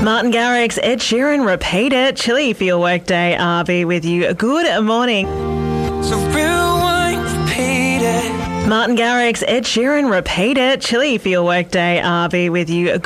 Martin Garrix, Ed Sheeran, Repeat It. Chilly for your workday. RB with you. Good morning. So rewind, repeat it. Martin Garrix, Ed Sheeran, Repeat It. Chilly for your workday. RB with you.